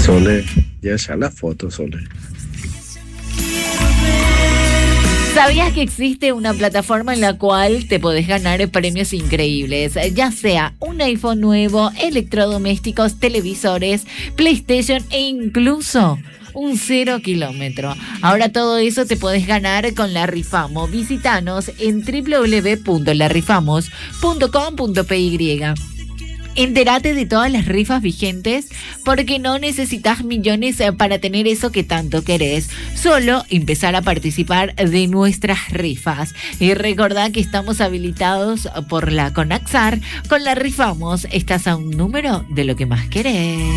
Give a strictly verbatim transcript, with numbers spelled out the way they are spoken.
Sole, ya ya la foto, Sole. ¿Sabías que existe una plataforma en la cual te podés ganar premios increíbles? Ya sea un iPhone nuevo, electrodomésticos, televisores, PlayStation e incluso un cero kilómetro. Ahora todo eso te podés ganar con La Rifamos. Visítanos en doble u doble u doble u punto la rifamos punto com punto p y. Entérate de todas las rifas vigentes porque no necesitas millones para tener eso que tanto querés. Solo empezar a participar de nuestras rifas. Y recordá que estamos habilitados por la Conaxar. Con La Rifamos estás a un número de lo que más querés.